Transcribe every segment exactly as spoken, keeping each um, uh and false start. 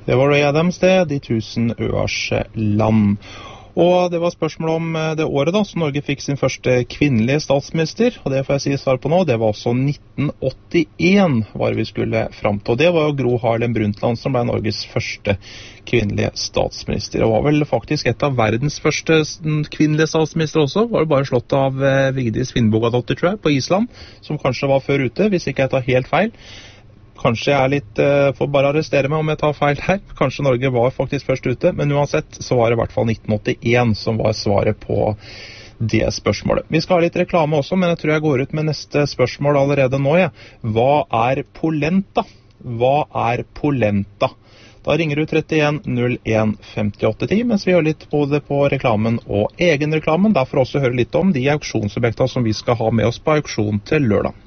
Det var Ray Adams det, De tusen øers land. Og det var spørsmål om det året da, så Norge fikk sin første kvinnelige statsminister, og det får jeg si svar på nå, det var også nitten åttien var det vi skulle frem til. Og det var jo Gro Harlem Brundtland som ble Norges første kvinnelige statsminister. Og var vel faktisk et av verdens første kvinnelige statsminister også, var det bare slått av Vigdis Finnbogadottir, tror jeg, på Island, som kanskje var før ute, hvis ikke jeg tar helt feil. Kanskje jeg er litt, uh, får bare arrestere meg om jeg tar feil her. Kanskje Norge var faktisk først ute, men uansett så var det i hvert fall nitten åttien som var svaret på det spørsmålet. Vi skal ha litt reklame også, men jeg tror jeg går ut med neste spørsmål allerede nå. Ja. Hva er polenta? Hva er polenta? Da ringer du trettien null en femtiåtte ti, mens vi gjør litt både på reklamen og egenreklamen. Derfor også høre litt om de auksjonsobjekter som vi skal ha med oss på auksjon til lørdag.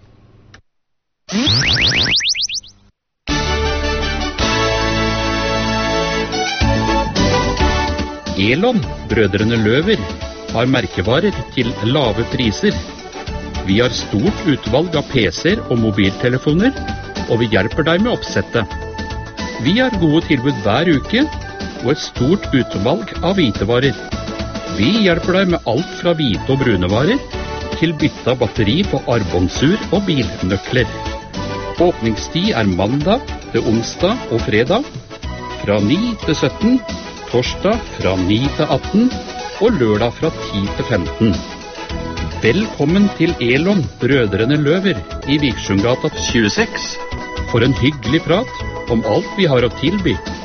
Elon, brødrene Løver, har merkevarer til lave priser. Vi har stort utvalg av P C-er og mobiltelefoner, og vi hjelper deg med oppsettet. Vi har gode tilbud hver uke, og et stort utvalg av hvitevarer. Vi hjelper deg med alt fra hvite og brune varer, til bytte av batteri på armbåndsur og bilnøkler. Åpningstid er mandag til onsdag og fredag, fra ni til sytten, torsdag fra ni til atten og lørdag fra ti til femten. Velkommen til Elon, brødrene Løver i Vikersundgata tjueseks for en hyggelig prat om alt vi har å tilby.